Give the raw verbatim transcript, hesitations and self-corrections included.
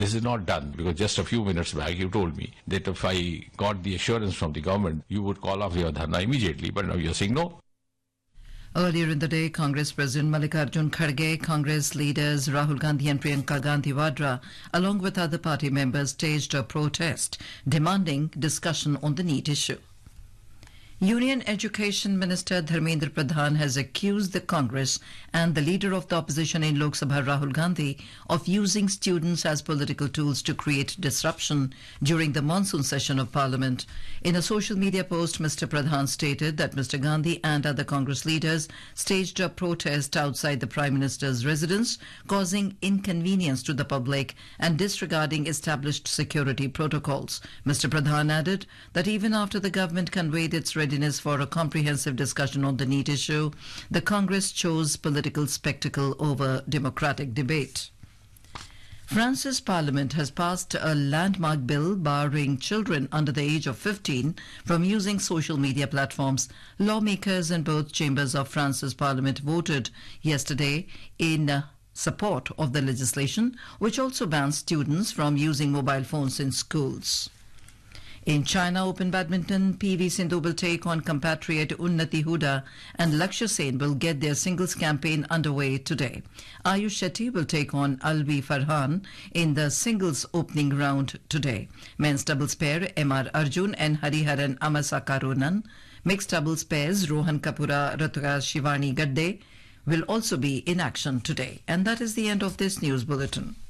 This is not done because just a few minutes back you told me that if I got the assurance from the government, you would call off your dharna immediately, but now you're saying no. Earlier in the day, Congress President Mallikarjun Kharge, Congress leaders Rahul Gandhi and Priyanka Gandhi Vadra, along with other party members, staged a protest demanding discussion on the NEET issue. Union Education Minister Dharmendra Pradhan has accused the Congress and the leader of the opposition in Lok Sabha, Rahul Gandhi, of using students as political tools to create disruption during the monsoon session of Parliament. In a social media post, Mister Pradhan stated that Mister Gandhi and other Congress leaders staged a protest outside the Prime Minister's residence, causing inconvenience to the public and disregarding established security protocols. Mister Pradhan added that even after the government conveyed its readiness for a comprehensive discussion on the NEET issue, the Congress chose political spectacle over democratic debate. France's parliament has passed a landmark bill barring children under the age of fifteen from using social media platforms. Lawmakers in both chambers of France's parliament voted yesterday in uh, support of the legislation, which also bans students from using mobile phones in schools. In China Open Badminton, P V Sindhu will take on compatriot Unnati Huda and Lakshya Sen will get their singles campaign underway today. Ayush Shetty will take on Alvi Farhan in the singles opening round today. Men's doubles pair M R Arjun and Hariharan Amasakarunan. Mixed doubles pairs Rohan Kapura Ratuka Shivani Gadde will also be in action today. And that is the end of this news bulletin.